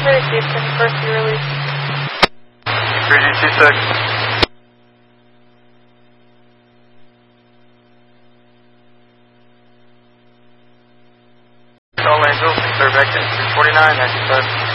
Houston, first be released. 3G26. All Angels, clear back to 49, 95.